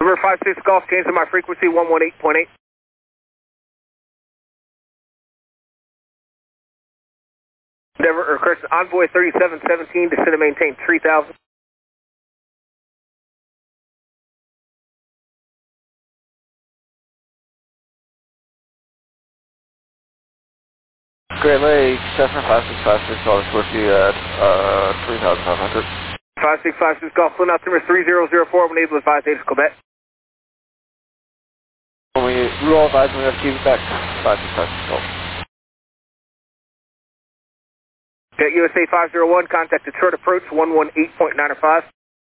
Number 56 Golf, changing my frequency, 118.8. Endeavor, or correction, Envoy 3717, descend and maintain 3000. Great Lake, Cessna 5656, I'll report you at 3,500. 5656 Golf, full out number 3004, when able to advise Avis Quebec. When we roll advise, we have to keep it back 5656 Golf. Jet USA 501, contact Detroit approach 118.905.